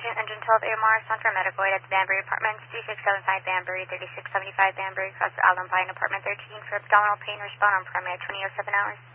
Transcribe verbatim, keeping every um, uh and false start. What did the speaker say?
Agent Engine twelve A M R, Central Medical Aid at the Banbury Apartments, three six seven five Banbury, thirty-six seventy-five Banbury, across the Allen Pine, Apartment thirteen, for abdominal pain, respond on primary twenty oh seven hours.